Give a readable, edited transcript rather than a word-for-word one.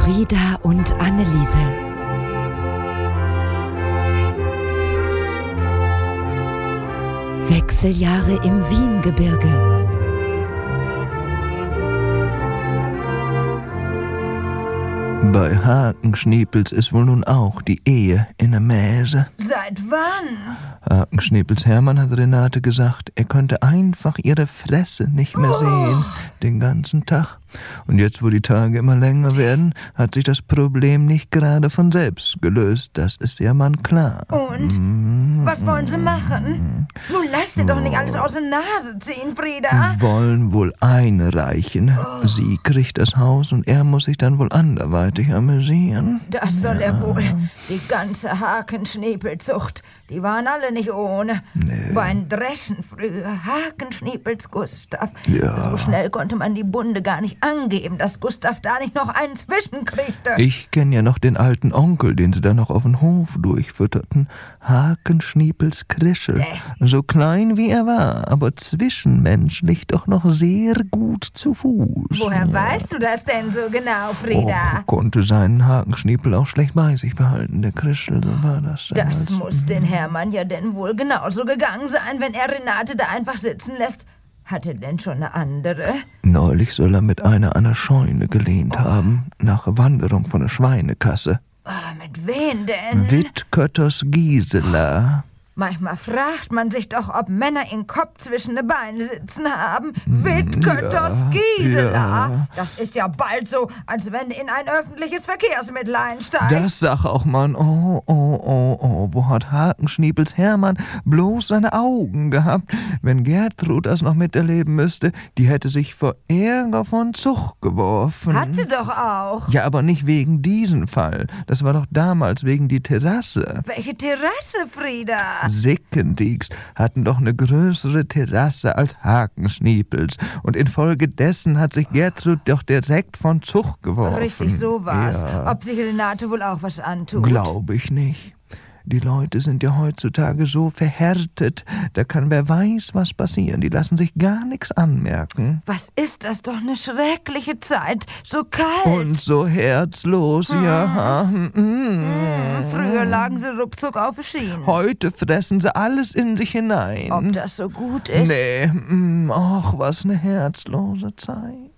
Frieda und Anneliese. Wechseljahre im Wiengebirge. Bei Hakenschniepels ist wohl nun auch die Ehe in der Mäse. Seit wann? Hakenschniepels Hermann hat Renate gesagt, er könnte einfach ihre Fresse nicht mehr sehen, den ganzen Tag. Und jetzt, wo die Tage immer länger werden, hat sich das Problem nicht gerade von selbst gelöst. Das ist ja mal klar. Und? Was wollen Sie machen? Nun lass dir doch nicht alles aus der Nase ziehen, Frieda. Wollen wohl einreichen. Sie kriegt das Haus und er muss sich dann wohl anderweitig amüsieren. Das soll er wohl. Die ganze Hakenschniepelzucht, die waren alle nicht ohne. Nee. Beim Dreschen früher, Hakenschniepels Gustav. Ja. So schnell konnte man die Bunde gar nicht angeben, dass Gustav da nicht noch einen zwischenkriegte. Ich kenne ja noch den alten Onkel, den sie da noch auf den Hof durchfütterten. Hakenschniepels Krischel. So klein wie er war, aber zwischenmenschlich doch noch sehr gut zu Fuß. Woher weißt du das denn so genau, Frieda? Konnte seinen Hakenschniepel auch schlecht bei sich behalten, der Krischel, so war das damals. Das muss den Hermann ja denn wohl genauso gegangen sein, wenn er Renate da einfach sitzen lässt. Hat er denn schon eine andere? Neulich soll er mit einer an der Scheune gelehnt haben, nach Wanderung von der Schweinekasse. Mit wem denn? Wittkötters Gisela. Manchmal fragt man sich doch, ob Männer ihren Kopf zwischen den Beinen sitzen haben. Wittkötters Gisela. Ja. Das ist ja bald so, als wenn du in ein öffentliches Verkehrsmittel einsteigst. Das sag auch man. Wo hat Hakenschniepels Hermann bloß seine Augen gehabt? Wenn Gertrud das noch miterleben müsste, die hätte sich vor Ärger von Zug geworfen. Hat sie doch auch. Ja, aber nicht wegen diesem Fall. Das war doch damals wegen die Terrasse. Welche Terrasse, Frieda? Sickendiegs hatten doch eine größere Terrasse als Hakenschniepels. Und infolgedessen hat sich Gertrud doch direkt von Zug geworfen. Richtig, so war's. Ja. Ob sich Renate wohl auch was antut? Glaube ich nicht. Die Leute sind ja heutzutage so verhärtet, da kann wer weiß was passieren. Die lassen sich gar nichts anmerken. Was ist das doch eine schreckliche Zeit, so kalt. Und so herzlos, ja. Früher lagen sie ruckzuck auf den Schienen. Heute fressen sie alles in sich hinein. Ob das so gut ist? Nee, ach, was eine herzlose Zeit.